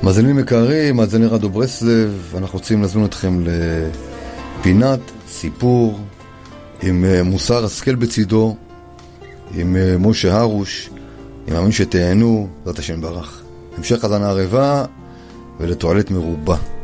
מאזינים יקרים, מאזיני רדיו ברסלב, אנחנו רוצים להזמין אתכם לפינת סיפור עם מוסר השכל בצידו, עם משה הרוש, עם מאמין שתהנו, זאת השם ברך. המשך חזנה ערבה ולתועלת מרובה.